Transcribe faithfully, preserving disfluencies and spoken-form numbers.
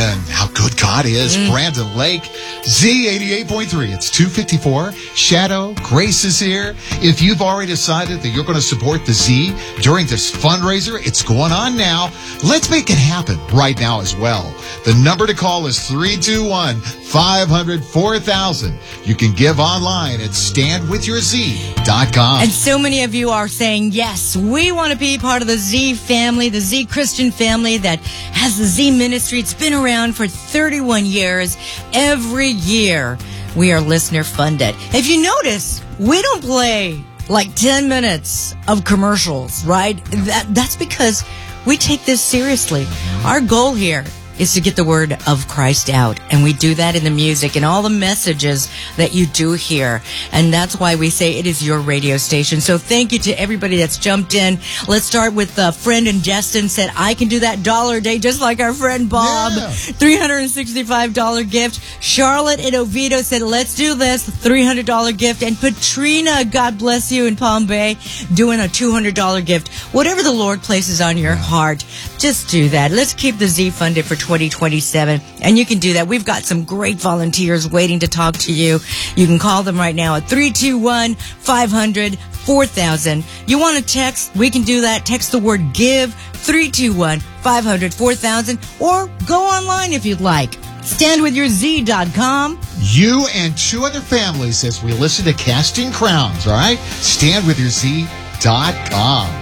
and how good God is. Mm. Brandon Lake, Z eighty-eight point three. It's two fifty-four. Shadow, Grace is here. If you've already decided that you're going to support the Z during this fundraiser, it's going on now. Let's make it happen right now as well. The number to call is three two one, five hundred, four thousand. You can give online at stand with your z dot com. And so many of you are saying, yes, we want to be part of the Z family, the Z Christian family that has the Z ministry. It's been around for thirty-one years. Every year, we are listener funded. If you notice, we don't play like ten minutes of commercials, right? That, that's because we take this seriously. Our goal here is to get the word of Christ out. And we do that in the music and all the messages that you do hear. And that's why we say it is your radio station. So thank you to everybody that's jumped in. Let's start with a friend and Justin said, I can do that dollar a day just like our friend Bob. Yeah. three hundred sixty-five dollars gift. Charlotte in Oviedo said, let's do this. three hundred dollars gift. And Patrina, God bless you, in Palm Bay, doing a two hundred dollars gift. Whatever the Lord places on your heart, just do that. Let's keep the Z funded for twenty twenty-seven. And you can do that. We've got some great volunteers waiting to talk to you. You can call them right now at three two one, five hundred, four thousand. You want to text? We can do that. Text the word GIVE, three two one, five hundred, four thousand. Or go online if you'd like. stand with your z dot com. You and two other families as we listen to Casting Crowns, all right? stand with your z dot com.